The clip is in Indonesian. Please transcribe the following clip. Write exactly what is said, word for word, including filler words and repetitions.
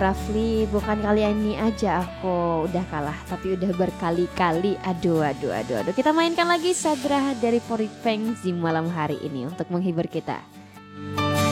Rafli, bukan kali ini aja aku udah kalah, tapi udah berkali-kali. Aduh, aduh, aduh, aduh. Kita mainkan lagi Sabra dari Pori Feng di malam hari ini untuk menghibur kita.